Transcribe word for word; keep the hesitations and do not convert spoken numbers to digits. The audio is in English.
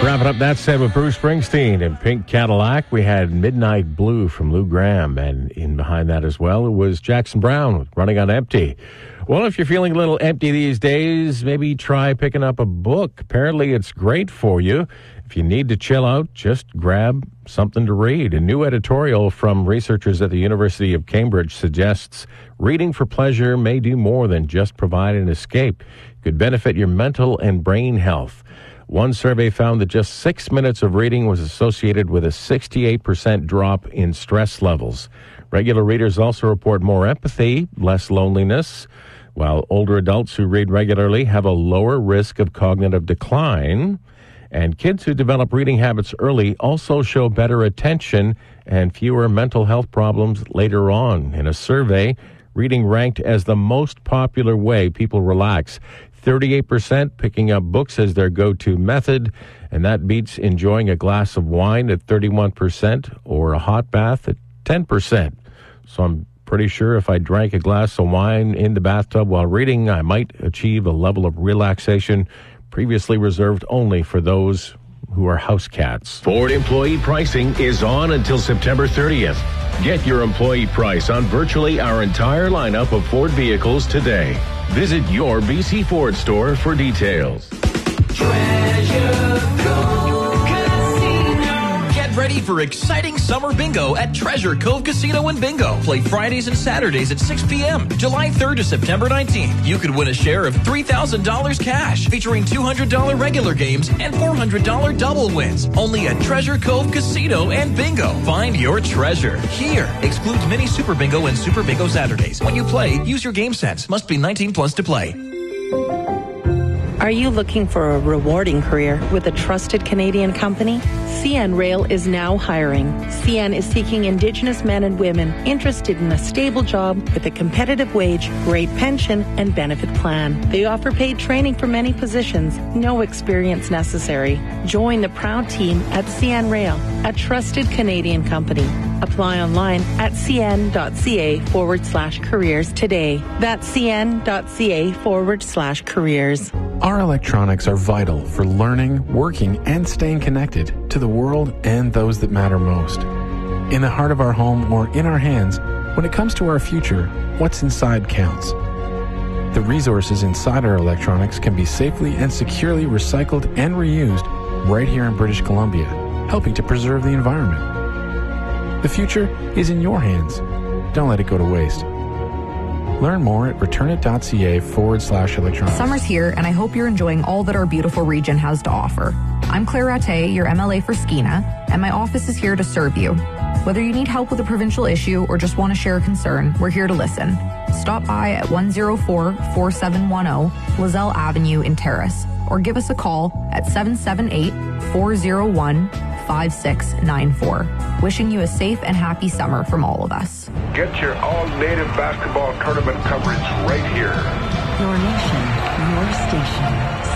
Wrapping up that set with Bruce Springsteen and Pink Cadillac. We had Midnight Blue from Lou Gramm, and in behind that as well, it was Jackson Browne with Running on Empty. Well, if you're feeling a little empty these days, maybe try picking up a book. Apparently, it's great for you. If you need to chill out, just grab something to read. A new editorial from researchers at the University of Cambridge suggests reading for pleasure may do more than just provide an escape. It could benefit your mental and brain health. One survey found that just six minutes of reading was associated with a sixty-eight percent drop in stress levels. Regular readers also report more empathy, less loneliness, while older adults who read regularly have a lower risk of cognitive decline. And kids who develop reading habits early also show better attention and fewer mental health problems later on. In a survey, reading ranked as the most popular way people relax. thirty-eight percent picking up books as their go-to method, and that beats enjoying a glass of wine at thirty-one percent or a hot bath at ten percent. So I'm pretty sure if I drank a glass of wine in the bathtub while reading, I might achieve a level of relaxation previously reserved only for those who are house cats. Ford employee pricing is on until September thirtieth. Get your employee price on virtually our entire lineup of Ford vehicles today. Visit your B C Ford store for details. Treasure Cove Casino. Get ready for exciting summer bingo at Treasure Cove Casino and Bingo. Play Fridays and Saturdays at six p.m. July third to September nineteenth. You could win a share of three thousand dollars cash, featuring two hundred dollars regular games and four hundred dollars double wins. Only at Treasure Cove Casino and Bingo. Find your treasure here. Excludes mini Super Bingo and Super Bingo Saturdays. When you play, use your game sense. Must be nineteen plus to play. Are you looking for a rewarding career with a trusted Canadian company? C N Rail is now hiring. C N is seeking Indigenous men and women interested in a stable job with a competitive wage, great pension, and benefit plan. They offer paid training for many positions, no experience necessary. Join the proud team at C N Rail, a trusted Canadian company. Apply online at cn.ca forward slash careers today. That's cn.ca forward slash careers. Our electronics are vital for learning, working, and staying connected to the world and those that matter most. In the heart of our home or in our hands, when it comes to our future, what's inside counts. The resources inside our electronics can be safely and securely recycled and reused right here in British Columbia, helping to preserve the environment. The future is in your hands. Don't let it go to waste. Learn more at returnit.ca forward slash electronics. Summer's here, and I hope you're enjoying all that our beautiful region has to offer. I'm Claire Rattay, your M L A for Skeena, and my office is here to serve you. Whether you need help with a provincial issue or just want to share a concern, we're here to listen. Stop by at one oh four, four seven one oh Lozelle Avenue in Terrace, or give us a call at seven seven eight, four oh one, five six nine four. Wishing you a safe and happy summer from all of us. Get your all-native basketball tournament coverage right here. Your nation, your station.